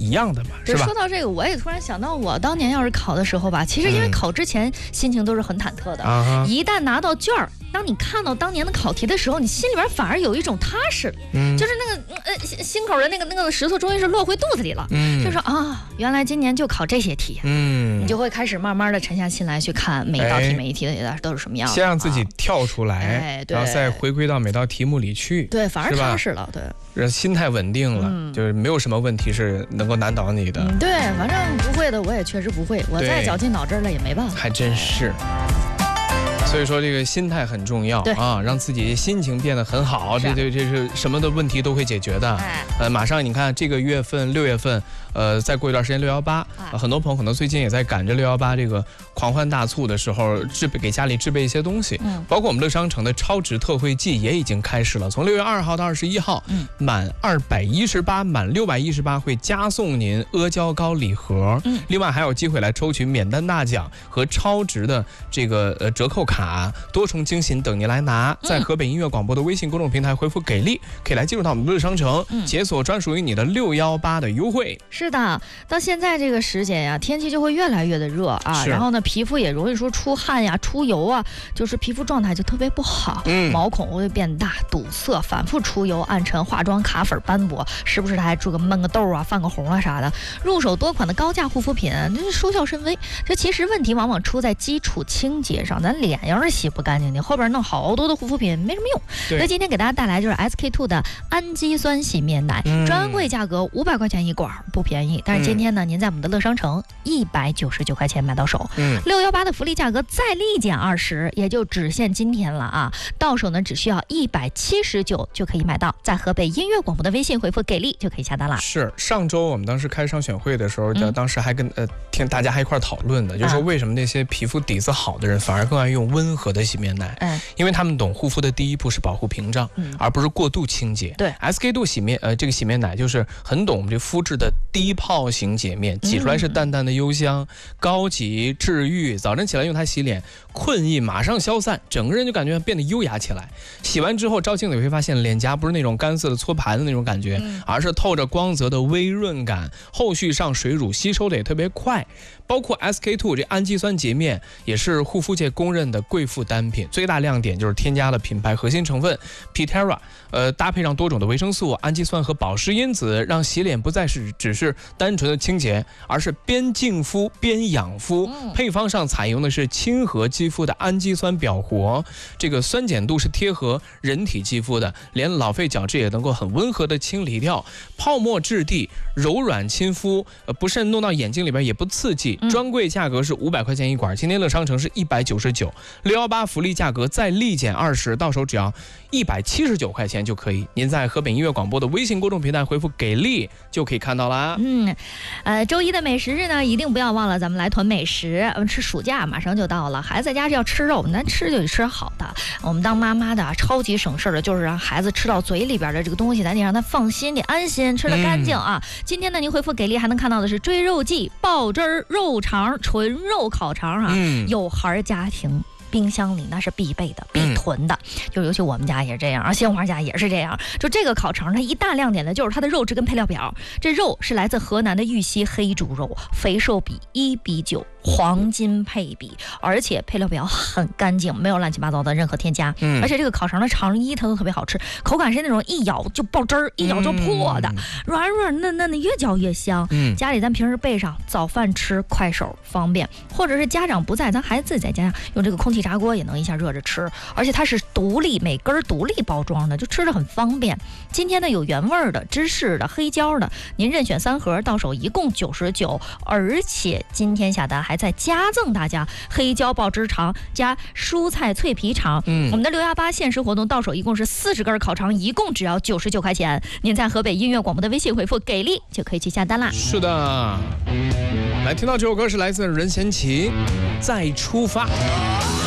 一样的嘛，是吧？ 说到这个，我也突然想到，我当年要是考的时候吧，其实因为考之前心情都是很忐忑的，一旦拿到卷儿，当你看到当年的考题的时候，你心里边反而有一种踏实，就是那个心口的那个石头终于是落回肚子里了，就说啊，原来今年就考这些题，你就会开始慢慢的沉下心来去看每一道题，每一题的都是什么样的， 先让自己跳出来，然后再回归到每道题目里去， 对，反而踏实了，对， 心态稳定了，就是没有什么问题是能够难倒你的。 对，反正不会的我也确实不会，我再绞尽脑汁了也没办法。 还真是。所以说这个心态很重要啊，让自己心情变得很好，这是什么的问题都会解决的。马上你看这个月份6月份，再过一段时间618，很多朋友可能最近也在赶着618这个狂欢大促的时候，给家里制备一些东西，包括我们乐商城的超值特惠季也已经开始了，从6月2号到21号，满218满618会加送您阿胶糕礼盒，另外还有机会来抽取免单大奖和超值的这个折扣卡。多重惊喜等您来拿，在河北音乐广播的微信公众平台回复给力，可以来进入到我们乐商城，解锁专属于你的618的优惠。是的，到现在这个时节呀，天气就会越来越的热啊，然后呢，皮肤也容易说出汗呀、出油啊，就是皮肤状态就特别不好，毛孔会变大、堵塞、反复出油、暗沉、化妆卡粉斑驳，时不时的还出个闷个痘啊、泛个红啊啥的。入手多款的高价护肤品，真是收效甚微。这其实问题往往出在基础清洁上，咱脸要是洗不干净，你后边弄好多的护肤品没什么用。所以今天给大家带来就是 SK2 的氨基酸洗面奶，专柜价格500块钱一管，不便宜。但是今天呢，您在我们的乐商城199块钱买到手，618的福利价格再立减20，也就只限今天了啊！到手呢只需要179就可以买到，在河北音乐广播的微信回复给力就可以下单了。 是上周我们当时开商选会的时候，当时还跟听大家还一块讨论的，就是说为什么那些皮肤底子好的人反而更爱用温和的洗面奶，因为他们懂护肤的第一步是保护屏障，而不是过度清洁。对 ，SK2 这个洗面奶就是很懂我们这肤质的低泡型洁面，挤出来是淡淡的幽香，高级治愈。早晨起来用它洗脸，困意马上消散，整个人就感觉变得优雅起来。洗完之后照镜子也会发现脸颊不是那种干涩的搓盘的那种感觉，而是透着光泽的微润感，后续上水乳吸收的也特别快。包括 SK2 这氨基酸洁面也是护肤界公认的贵妇单品，最大亮点就是添加了品牌核心成分 Pitera， 搭配上多种的维生素、氨基酸和保湿因子，让洗脸不再是只是单纯的清洁，而是边净肤边养肤。配方上采用的是亲和肌肤的氨基酸表活，这个酸碱度是贴合人体肌肤的，连老废角质也能够很温和的清理掉，泡沫质地柔软亲肤，不慎弄到眼睛里边也不刺激。专柜价格是500块钱一管，今天乐商城是199，618福利价格再立减20，到手只要179块钱就可以。您在河北音乐广播的微信公众平台回复给力就可以看到啦。 周一的美食日呢，一定不要忘了咱们来囤美食。吃暑假马上就到了，孩子在家是要吃肉，咱吃就得吃好的。我们当妈妈的超级省事的，就是让孩子吃到嘴里边的这个东西，咱得让他放心，得安心，吃得干净啊。今天呢，您回复给力还能看到的是追肉季、爆汁肉肠、纯肉烤肠啊，有孩家庭冰箱里那是必备的、必囤的，就尤其我们家也这样，鲜花家也是这样。就这个烤肠，它一大亮点的就是它的肉质跟配料表。这肉是来自河南的玉溪黑猪肉，肥瘦比1:9，黄金配比，而且配料表很干净，没有乱七八糟的任何添加。而且这个烤肠的肠衣它都特别好吃，口感是那种一咬就爆汁儿，一咬就破的，软软嫩嫩的，越嚼越香。家里咱平时备上，早饭吃快手方便，或者是家长不在，咱孩子自己在家用这个空气炸锅也能一下热着吃，而且它是每根独立包装的，就吃着很方便。今天呢有原味的、芝士的、黑椒的，您任选3盒，到手一共99，而且今天下单还再加赠大家黑椒爆汁肠加蔬菜脆皮肠。我们的618限时活动到手一共是40根烤肠，一共只要99块钱。您在河北音乐广播的微信回复给力就可以去下单啦。 是的，来听到这首歌是来自任贤齐，再出发。